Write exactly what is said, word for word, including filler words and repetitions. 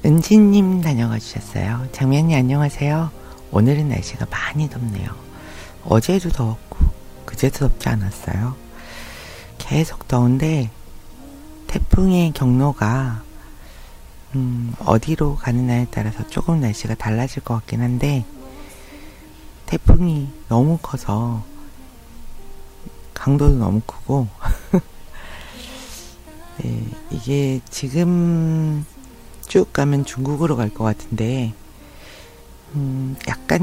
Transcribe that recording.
은지님 다녀가 주셨어요. 장면이 안녕하세요. 오늘은 날씨가 많이 덥네요. 어제도 더웠고 그제도 덥지 않았어요. 계속 더운데 태풍의 경로가 음, 어디로 가느냐에 따라서 조금 날씨가 달라질 것 같긴 한데 태풍이 너무 커서 강도도 너무 크고 네, 이게 지금 쭉 가면 중국으로 갈 것 같은데 음, 약간